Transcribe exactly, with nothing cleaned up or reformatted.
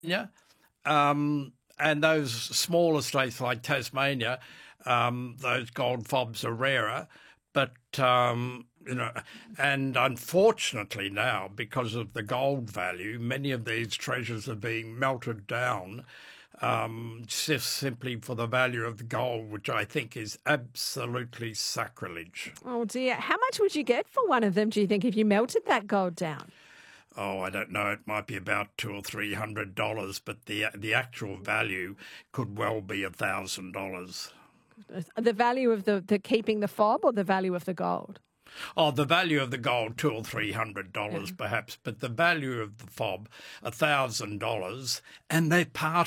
Yeah. Um, and those smaller states like Tasmania, um, those gold fobs are rarer. But, um, you know, and unfortunately now, because of the gold value, many of these treasures are being melted down um, just simply for the value of the gold, which I think is absolutely sacrilege. Oh dear. How much would you get for one of them, do you think, if you melted that gold down? Oh, I don't know. It might be about two or three hundred dollars, but the the actual value could well be a thousand dollars. The value of the, the keeping the fob or the value of the gold? Oh, the value of the gold, two or three hundred dollars Yeah. perhaps, but the value of the fob, a thousand dollars, and they're part